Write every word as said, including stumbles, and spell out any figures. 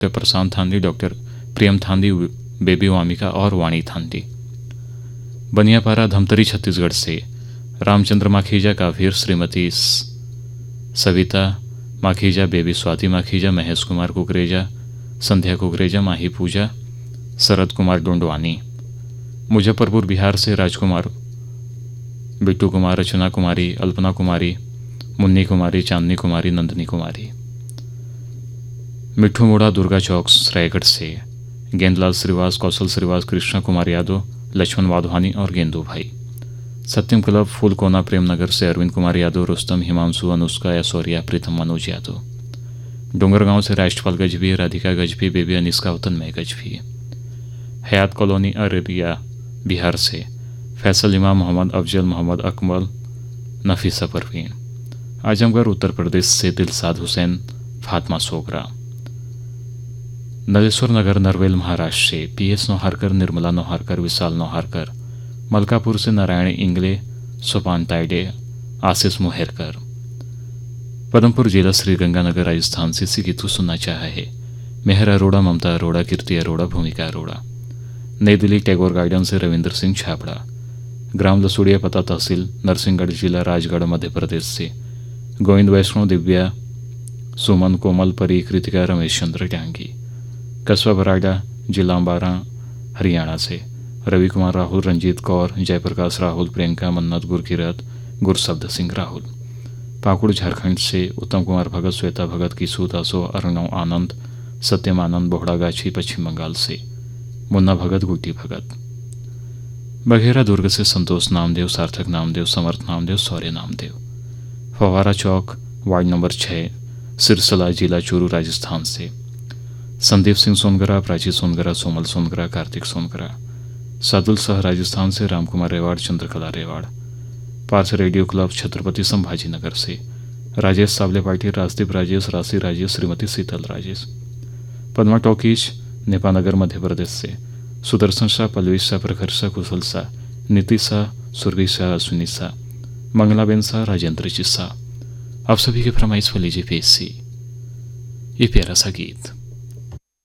प्रशांत थांदी, doctor प्रियम थांदी, baby Wamiqa और वाणी थांदी। बनियापारा धमतरी छत्तीसगढ़ से रामचंद्र माखीजा काफिर, श्रीमती सविता माखीजा, बेबी स्वाति माखीजा, महेश कुमार कुकरेजा, संध्या कुकरेजा, माही पूजा, शरद कुमार डोंडवानी। मुजफ्फरपुर बिहार से राजकुमार, बिट्टू कुमार, रचना कुमारी, अल्पना कुमारी, मुन्नी कुमारी, चांदनी कुमारी, नंदनी कुमारी। मिट्ठू मोड़ा दुर्गा चौक रायगढ़ से गेंदलाल श्रीवास, कौशल श्रीवास, कृष्णा कुमार यादव, लक्ष्मण वाधवानी और गेंदू भाई। सत्यम क्लब फूलकोना प्रेमनगर से अरविंद कुमार यादव, रुस्तम, हिमांशु, अनुष्का, ऐश्वर्या, प्रीतम, मनोज यादव। डोंगरगांव से राष्ट्रपाल गजभी, राधिका गजभी, बेबी अनिस्का, वतन में गजभी। हयात कॉलोनी अररिया बिहार से फैसल इमाम, मोहम्मद अफजल, मोहम्मद अकमल, नफीसा परवीन। आजमगढ़ उत्तर प्रदेश से दिलसाद हुसैन, फातमा सोगरा। नलेश्वर नगर नरवेल महाराष्ट्र से पी एस नौहारकर, निर्मला नौहारकर, विशाल नौहारकर। मलकापुर से नारायण इंगले, सोपान ताइडे, आशीष मोहेरकर। पदमपुर जिला श्रीगंगानगर राजस्थान से इसी गीत को सुनना चाहा है मेहर अरोड़ा, ममता अरोड़ा, कीर्ति अरोड़ा, भूमिका अरोड़ा। नई दिल्ली टैगोर गार्डन से रविंद्र सिंह छाबड़ा। ग्राम लसुड़िया, पता तहसील नरसिंहगढ़, जिला राजगढ़, मध्य प्रदेश से गोविंद वैष्णव, दिव्या, सुमन, कोमल, परी, कृतिका, रमेश चंद्र डांगी। कस्बा बराड़ा, जिला अम्बारा, हरियाणा से रवि कुमार राहुल, रंजीत कौर, जयप्रकाश राहुल, प्रियंका, मन्नत, गुरकीरत, गुरशब्द सिंह राहुल। पाकुड़ झारखंड से उत्तम कुमार भगत, श्वेता भगत, किशु दासो, अर्णव आनंद, सत्यम आनंद, बोहड़ागाछी, पश्चिम बंगाल से मुन्ना भगत, गुड्डी भगत। बघेरा दुर्ग से संतोष नामदेव, सार्थक नामदेव, समर्थ नामदेव, शौर्य नामदेव। फवारा चौक वार्ड नंबर छः, सिरसला, जिला चूरू, राजस्थान से संदीप सिंह सोनगरा, प्राची सोनगरा, सोमल सोनगरा, कार्तिक सोनगरा। सादुल शाह राजस्थान से रामकुमार रेवाड़, चंद्रकला रेवाड़। पार्थ रेडियो क्लब छत्रपति संभाजी नगर से राजेश सावले पाटिल, राजदीप राजेश, राशि राजेश, श्रीमती शीतल राजेश। पद्मा टॉकीज नेपानगर मध्य प्रदेश से सुदर्शन शाह, पल्लवी शाह, प्रखर शाह, कुशल शाह, नीति शाह, सुरभि शाह, अश्विनी शाह, मंगलाबेन शाह, राजेंद्र जी शाह। आप सभी के फरमाइश पर लीजिए पेश ये प्यारा सा गीत।